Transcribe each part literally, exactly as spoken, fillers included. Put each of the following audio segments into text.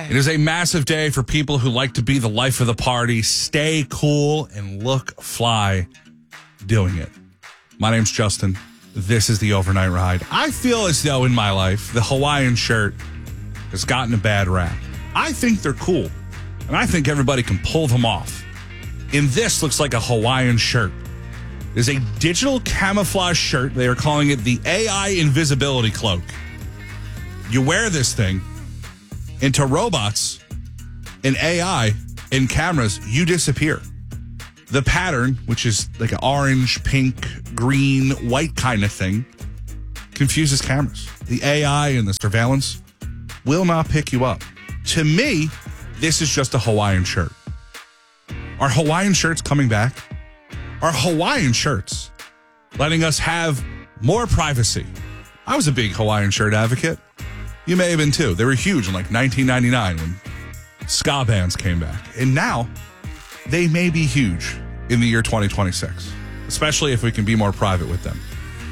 fly. It is a massive day for people who like to be the life of the party, stay cool, and look fly doing it. My name's Justin. This is the Overnight Ride. I feel as though in my life, the Hawaiian shirt has gotten a bad rap. I think they're cool, and I think everybody can pull them off. And this looks like a Hawaiian shirt. It is a digital camouflage shirt. They are calling it the A I invisibility cloak. You wear this thing into robots and A I and cameras, you disappear. The pattern, which is like an orange, pink, green, white kind of thing, confuses cameras. The A I and the surveillance will not pick you up. To me, this is just a Hawaiian shirt. Are Hawaiian shirts coming back? Are Hawaiian shirts letting us have more privacy? I was a big Hawaiian shirt advocate. You may have been too. They were huge in like nineteen ninety-nine when ska bands came back. And now they may be huge in the year twenty twenty-six, especially if we can be more private with them.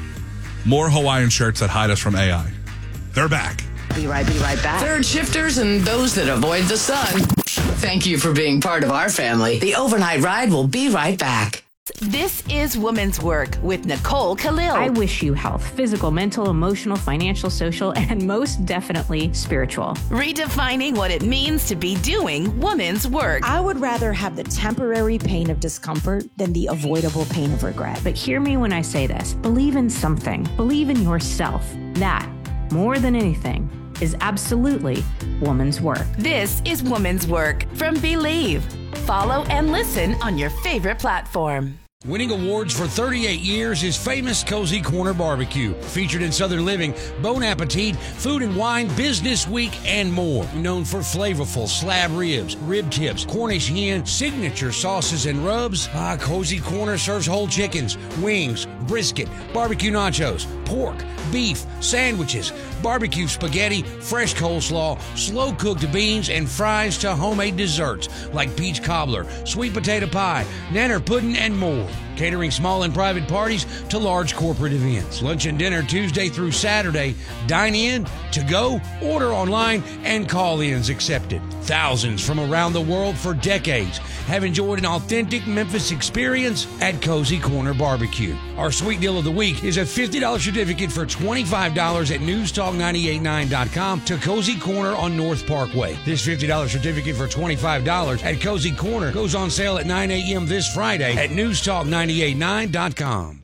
More Hawaiian shirts that hide us from A I. They're back. Be right, be right back. Third shifters and those that avoid the sun. Thank you for being part of our family. The Overnight Ride will be right back. This is Woman's Work with Nicole Khalil. I wish you health, physical, mental, emotional, financial, social, and most definitely spiritual. Redefining what it means to be doing woman's work. I would rather have the temporary pain of discomfort than the avoidable pain of regret. But hear me when I say this. Believe in something. Believe in yourself. That, more than anything, is absolutely woman's work. This is Woman's Work from Believe. Follow and listen on your favorite platform. Winning awards for thirty-eight years is famous Cozy Corner Barbecue. Featured in Southern Living, Bon Appetit, Food and Wine, Business Week, and more. Known for flavorful slab ribs, rib tips, Cornish hen, signature sauces and rubs. Ah, Cozy Corner serves whole chickens, wings, brisket, barbecue nachos, pork, beef, sandwiches, barbecue spaghetti, fresh coleslaw, slow-cooked beans, and fries to homemade desserts like peach cobbler, sweet potato pie, nanner pudding, and more. Catering small and private parties to large corporate events. Lunch and dinner Tuesday through Saturday. Dine in, to go, order online, and call-ins accepted. Thousands from around the world for decades have enjoyed an authentic Memphis experience at Cozy Corner Barbecue. Our sweet deal of the week is a fifty dollars certificate for twenty-five dollars at news talk nine eight nine dot com to Cozy Corner on North Parkway. This fifty dollars certificate for twenty-five dollars at Cozy Corner goes on sale at nine a.m. this Friday at news talk nine eight nine dot com.